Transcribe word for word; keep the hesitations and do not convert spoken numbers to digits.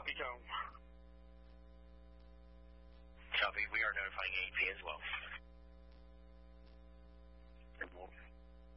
Copy, Tone. Copy. We are notifying A P as well.